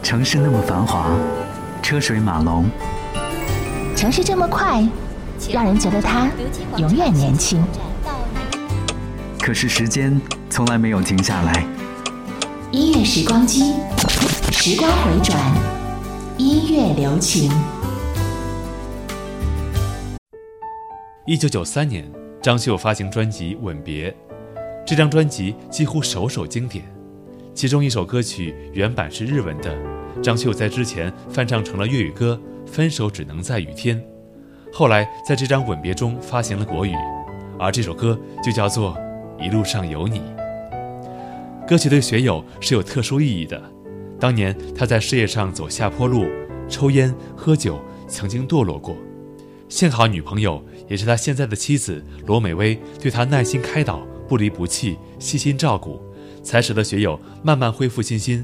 城市那么繁华，车水马龙， 城市这么快，让人觉得它永远年轻。 可是时间从来没有停下来。 音乐时光机，时光回转，音乐留情。 1993年，张秀发行专辑《吻别》，这张专辑几乎首首经典。其中一首歌曲原版是日文的，张秀在之前翻唱成了粤语歌《分手只能在雨天》，后来在这张《吻别》中发行了国语，而这首歌就叫做《一路上有你》。歌曲对学友是有特殊意义的，当年他在事业上走下坡路，抽烟喝酒，曾经堕落过。幸好女朋友也是他现在的妻子罗美薇对他耐心开导，不离不弃，悉心照顾，才使得学友慢慢恢复信心，